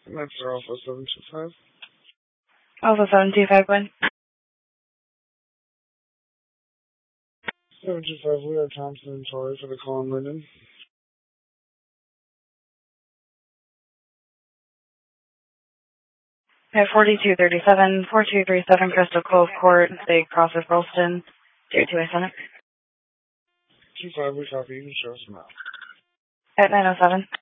That's Alpha 725. Alpha 725, go ahead. 725, we are Thompson and Torrey for the call in Linden. We have 4237, 4237 Crystal Cove Court, Big Crossers, Rolston, 02 Senate. 25, we copy. You can show us them out. At 907.